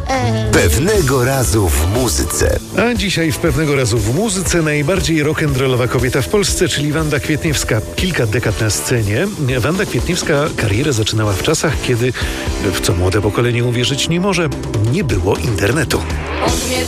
Pewnego razu w muzyce. A dzisiaj w Pewnego razu w muzyce najbardziej rock'n'rollowa kobieta w Polsce, czyli Wanda Kwietniewska. Kilka dekad na scenie. Wanda Kwietniewska karierę zaczynała w czasach, kiedy, w co młode pokolenie uwierzyć nie może, nie było internetu. On mnie